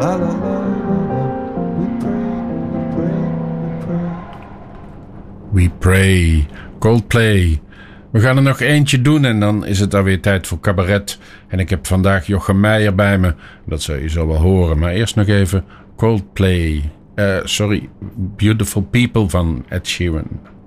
We Pray, Coldplay. We gaan er nog eentje doen en dan is het alweer tijd voor cabaret. En ik heb vandaag Jochem Meijer bij me. Dat zul je zo wel horen. Maar eerst nog even Coldplay. Beautiful People van Ed Sheeran.